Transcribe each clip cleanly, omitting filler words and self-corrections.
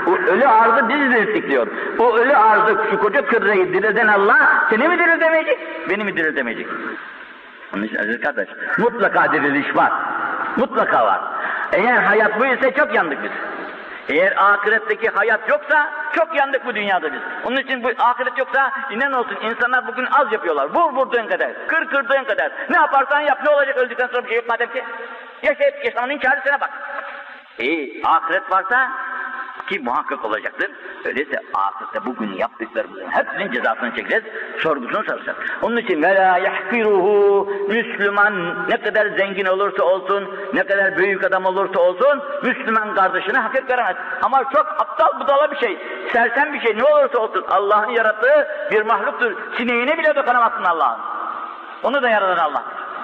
O ölü arzı biz dirilttik diyor. O ölü arzı, şu koca kırrayı dirilten Allah seni mi diriltemeyecek, beni mi diriltemeyecek? Onun için aziz kardeş, mutlaka diriliş var. Mutlaka var. Eğer hayat bu ise çok yandık biz. Eğer ahiretteki hayat yoksa çok yandık bu dünyada biz. Onun için bu ahiret yoksa inan olsun insanlar bugün az yapıyorlar. Vur vurduğun kadar, kır kırdığın kadar. Ne yaparsan yap, ne olacak öldükten sonra bir şey yok madem ki. Yaşayıp yaşamanın çaresine bak. Ahiret varsa ki muhakkak olacaktır. Öyleyse ahirette bugün yaptıklarımızın hepsinin cezasını çekeceğiz, sorgusunu soracağız. Onun için وَلَا يَحْقِرُهُ Müslüman ne kadar zengin olursa olsun, ne kadar büyük adam olursa olsun, Müslüman kardeşine hakir göremez. Ama çok aptal budala bir şey, sersem bir şey ne olursa olsun, Allah'ın yarattığı bir mahluktur. Sineğine bile dokunamazsın Allah'ın. Onu da yaratan Allah.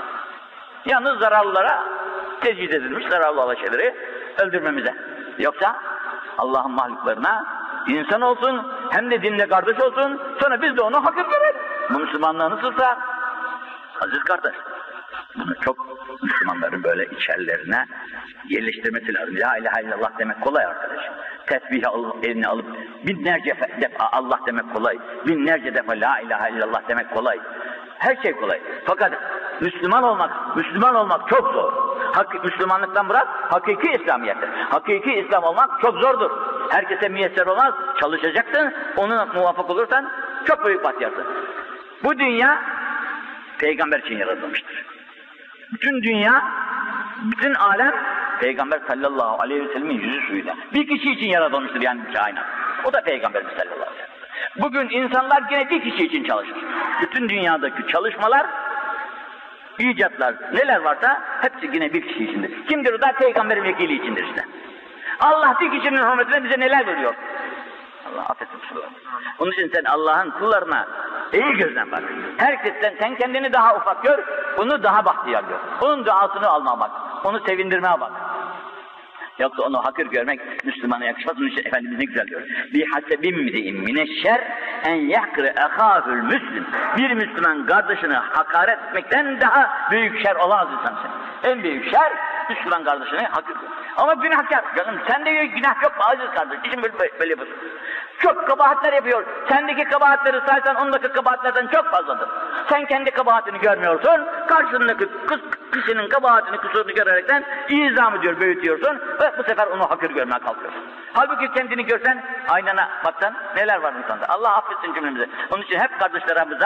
Yalnız zararlılara tecviz edilmiş, zararlı olan şeyleri öldürmemize. Yoksa Allah'ın mahluklarına insan olsun, hem de dinle kardeş olsun, sonra biz de onu hak ederiz. Bu Müslümanlığı nasılsa, aziz kardeş, bunu çok Müslümanların böyle içerlerine yerleştirmesi lazım. La ilahe illallah demek kolay arkadaş. Tesbihi eline alıp binlerce defa Allah demek kolay. Binlerce defa la ilahe illallah demek kolay. Her şey kolay. Fakat Müslüman olmak çok zor. Müslümanlıktan bırak, hakiki İslamiyet'tir. Hakiki İslam olmak çok zordur. Herkese müyesser olmaz, çalışacaksın, ona muvaffak olursan çok büyük bahtiyarsın. Bu dünya, Peygamber için yaratılmıştır. Bütün dünya, bütün alem, Peygamber sallallahu aleyhi ve sellemin yüzü suyuyla. Bir kişi için yaratılmıştır yani kainat. O da Peygamberimiz sallallahu aleyhi ve sellem. Bugün insanlar yine bir kişi için çalışır. Bütün dünyadaki çalışmalar, icatlar, neler varsa hepsi yine bir kişi içindir. Kimdir o da? Peygamberin vekili içindir işte. Allah bir kişinin hürmetine bize neler veriyor? Allah affetsin. Onun için sen Allah'ın kullarına iyi gözden bak. Herkesten sen kendini daha ufak gör, bunu daha bahtiyar gör. Onun duasını almaya bak, onu sevindirmeye bak. Yoksa onu hakir görmek Müslümana yakışmaz. Onun için Efendimiz ne güzel diyor. بِحَسَبِمْ مِدِئِمْ مِنَشَّرْ اَنْ يَحْقِرِ اَخَافُ الْمُسْلِمِ Bir Müslüman kardeşini hakaret etmekten daha büyük şer olamaz insan için. En büyük şer Müslüman kardeşini hakir görmek. Ama günahkar. Canım sende günah yok mu aziz kardeş? İşin böyle yapıyorsun. Çok kabahatler yapıyor. Sendeki kabahatleri saysan ondaki kabahatlerden çok fazladır. Sen kendi kabahatini görmüyorsun. Karşındaki kişinin kabahatini, kusurunu görerekten izam ediyor, büyütüyorsun ve bu sefer onu hakir görmeye kalkıyorsun. Halbuki kendini görsen, aynana baksan neler var insanda. Allah affetsin cümlemizi. Onun için hep kardeşlerimize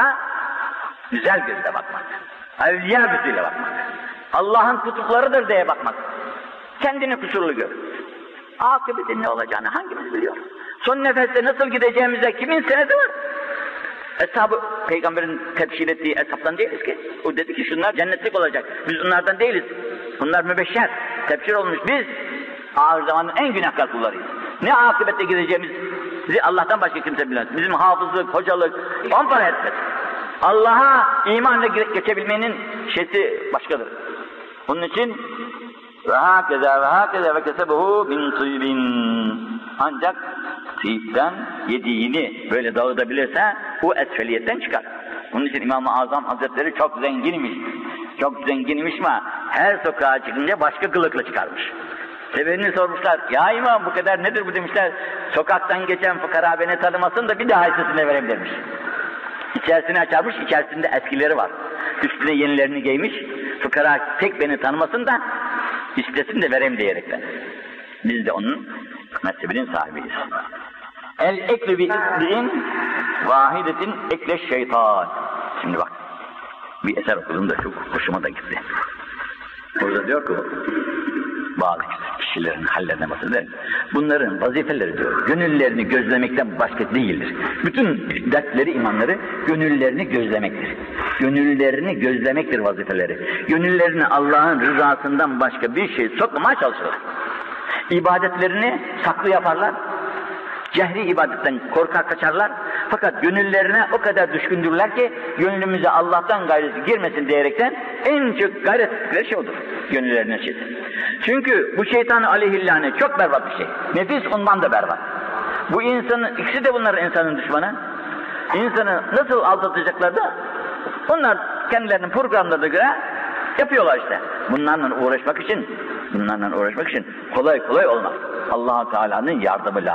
güzel gözle bakmak. Evliya gözüyle bakmak. Allah'ın kutuklarıdır diye bakmak. Kendini kusurlu gör. Akıbetin ne olacağını hangimiz biliyor? Son nefeste nasıl gideceğimize kimin senedi var? Eshab-ı Peygamber'in tebşir ettiği eshaptan değiliz ki. O dedi ki şunlar cennetlik olacak. Biz onlardan değiliz. Bunlar mübeşşer. Tebşir olmuş. Biz ağır zamanın en günahkar kullarıyız. Ne akıbette gideceğimizi Allah'tan başka kimse bilmez. Bizim hafızlık, hocalık, on para etmez. Allah'a imanla geçebilmenin şeysi başkadır. Onun için ve hakeza ve kesebuhu min tîbin. Ancak tîbden yediğini böyle dağıtabilirse bu esfeliyetten çıkar. Onun için İmam-ı Azam Hazretleri çok zenginmiş. Çok zenginmiş ama her sokağa çıkınca başka kılıkla çıkarmış. Sebebini sormuşlar. Ya İmam bu kadar nedir bu demişler. Sokaktan geçen fukara beni tanımasın da bir daha hissesine vereyim demiş. İçerisini açarmış, içerisinde eskileri var. Üstüne yenilerini giymiş. Fukara tek beni tanımasın da istesin de vereyim diyerekten. Biz de onun mezhebinin sahibiyiz. El ekli bi'in vahidetin ekleş şeytan. Şimdi bak, bir eser okudum da çok hoşuma da gitti. Burada diyor ki, bazı kişilerin hallerine bahseder. Bunların vazifeleri diyor, gönüllerini gözlemekten başka değildir. Bütün dertleri, imanları gönüllerini gözlemektir. Gönüllerini gözlemektir vazifeleri. Gönüllerini Allah'ın rızasından başka bir şey sokmamaya çalışırlar. İbadetlerini saklı yaparlar. Cehri ibadetten korkar kaçarlar. Fakat gönüllerine o kadar düşkündürler ki gönlümüze Allah'tan gayrısı girmesin diyerekten en çok gayret ettikleri şey odur. Gönüllerine şeytan. Çünkü bu şeytan-ı aleyhillâne çok berbat bir şey. Nefis ondan da berbat. Bu insanın, ikisi de bunlar insanın düşmanı. İnsanı nasıl aldatacaklar da onlar kendilerinin programlarına göre yapıyorlar işte. Bunlarla uğraşmak için kolay kolay olmaz. Allah-u Teala'nın yardımı lazım.